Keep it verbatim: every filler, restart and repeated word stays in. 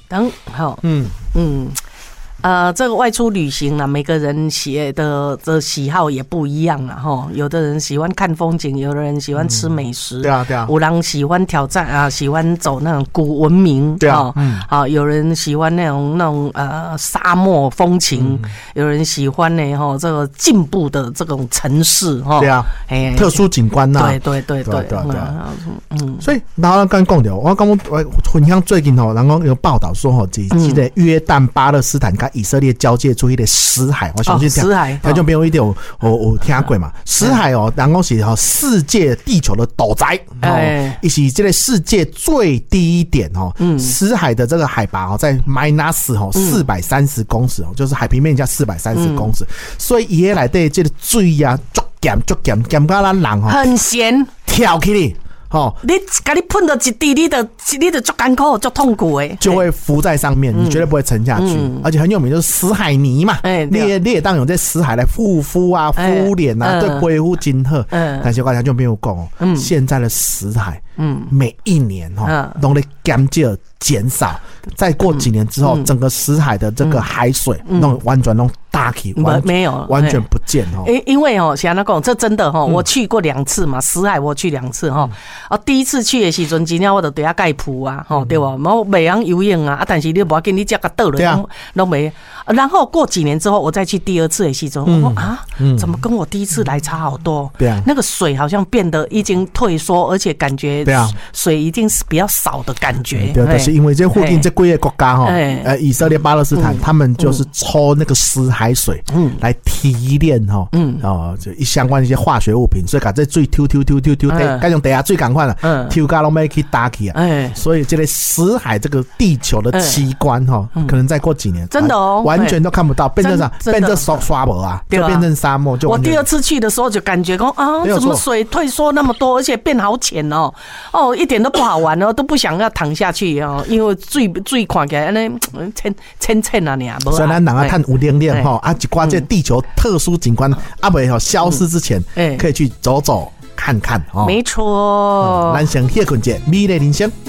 等好，嗯嗯。呃，这个外出旅行呢，每个人喜的的喜好也不一样了哈。有的人喜欢看风景，有的人喜欢吃美食，嗯、 对啊对啊。 有人喜欢挑战啊，喜欢走那种古文明， 对啊，嗯， 啊，有人喜欢那种那种呃沙漠风情，嗯、有人喜欢呢哈这个进步的这种城市哈， 对啊，哎，特殊景观呐、啊， 对对对对对对对，嗯，所以然后刚讲到，我刚我分享最近吼，然后有报道说吼，这这个约旦、巴勒斯坦跟以色列交界出一个死海，我相信死海， 他就没有一点有有有听过嘛。死海哦，然后是哈世界地球的斗宅，哦，以及这个世界最低点哦，嗯，死海的这个海拔哦，在 minus 哦四百三十公尺哦，就是海平面加四百三十公尺，所以伊来对这个水啊，足咸足咸咸到咱人哦， 很咸， 跳起来。哦， 你给你喷到一滴，你的你的足艰苦、足痛苦诶， 就会浮在上面，你绝对不会沉下去。嗯、而且很有名，就是死海泥嘛，欸、你也你也当用这死海来护肤啊、敷脸啊，对皮肤真好。嗯，但是刚才就没有讲哦，嗯、现在的死海，嗯，每一年哈都在减少减少，再过几年之后，嗯、整个死海的这个海水弄、嗯、完全弄大起，完没有完全不见哦。 因因为哦，像那讲，这真的哈，我去过两次嘛，死海我去两次哈。啊，第一次去的时阵，真正我就对遐盖铺啊，吼对吧？我袂晓游泳啊，啊，但是你无要紧，你只个倒了，拢拢没。然后过几年之后，我再去第二次的时阵，我说啊，怎么跟我第一次来差好多？对啊，那个水好像变得已经退缩，而且感觉对啊，水已经是比较少的感觉。 对，但是因为这附近这几个国家哈，呃，以色列、巴勒斯坦，他们就是抽那个死海水，嗯，来提炼哈，嗯，哦，就相关一些化学物品，所以把这水抽抽抽抽抽，该用地下水赶快了，嗯，抽到拢没去打起啊，哎，所以这个死海这个地球的奇观哈，可能再过几年， 真的哦。 完全都看不到，变成啥？变成刷刷薄啊，就变成沙漠。就我第二次去的时候就感觉说啊，怎么水退缩那么多，而且变好浅哦，哦，一点都不好玩哦，都不想要躺下去哦，因为水水看起来那浅浅浅啊，你啊。 所以咱人啊，看有亮亮哈啊，一挂这地球特殊景观啊，未好消失之前，可以去走走看看哦。 没错， 咱先歇困者，美丽人生。